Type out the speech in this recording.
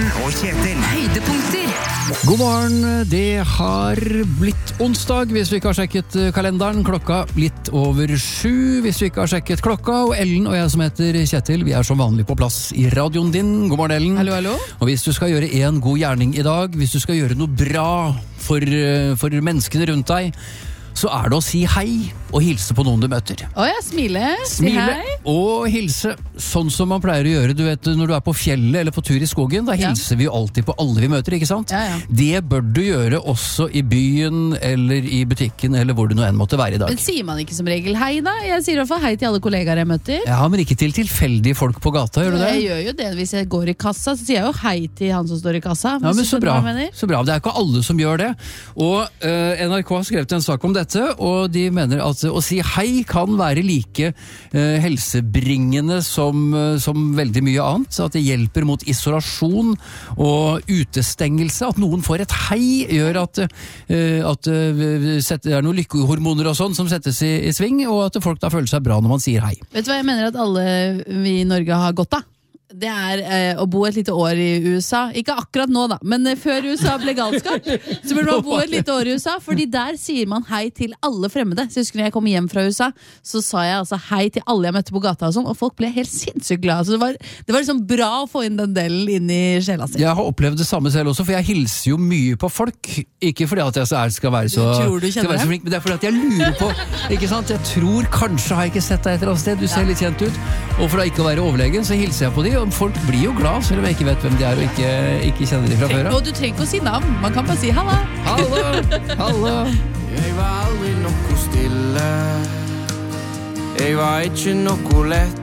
og Kjetil. Høydepunkter. God morgen, det har blitt onsdag hvis vi ikke har sjekket kalenderen. Klokka litt over 7 hvis vi ikke har sjekket klokka. Og Ellen og jeg som heter Kjetil, vi er som vanlig på plass i radioen din. God morgen, Ellen. Hallo, hallo. Og hvis du skal gjøre en god gjerning i dag, hvis du skal gjøre noe bra for menneskene rundt deg, så er det å si hei og hilse på noen du møter. Smile. Si Smile hei. og hilse, sånn som man pleier å gjøre. Du vet, når du er på fjellet eller på tur i skogen, da hilser vi jo alltid på alle vi møter, ikke sant? Ja. Det bør du gjøre også i byen eller i butikken eller hvor du nå enn måtte være i dag. Men sier man ikke som regel hei da? Jeg sier i hvert fall hei til alle kollegaer jeg møter. Ja, men ikke til tilfeldige folk på gata, gjør du det? Jeg gjør jo det hvis jeg går i kassa, så sier jeg jo hei til han som står i kassa. Ja, men så bra. Så bra. Det er ikke alle som gjør det. Og NRK har skrevet en sak om dette, og de mener at å si hei kan være like helsebringende som veldig mye annet. At det hjelper mot isolasjon og utestengelse. At noen får et hei gjør at det er noen lykkehormoner og sånn som settes i sving, og at folk da føler seg bra når man sier hei. Vet du hva jeg mener at alle vi i Norge har godt av? Det er å bo et lite år i USA. Ikke akkurat nå da, men før USA ble galskap, så burde man bo et lite år i USA, fordi der sier man hei til alle fremmede. Så jeg husker når jeg kom hjem fra USA, så sa jeg altså hei til alle jeg møtte på gata og sånn, og folk ble helt sinnssykt glad. Så det var liksom bra å få inn den delen inn i sjela si. Jeg har opplevd det samme selv også, for jeg hilser jo mye på folk. Ikke fordi at jeg skal være så flink, men det er fordi at jeg lurer på, ikke sant? Jeg tror kanskje har jeg ikke sett deg et eller annet sted, du ser litt kjent ut, og for da ikke å være overlegen, så hilser jeg på de. Folk blir jo glad, selv om jeg ikke vet hvem de er og ikke kjenner de fra før. Og du trenger ikke å si navn, man kan bare si halla. Hallo. Jeg var aldri noe stille. Jeg var ikke noe lett.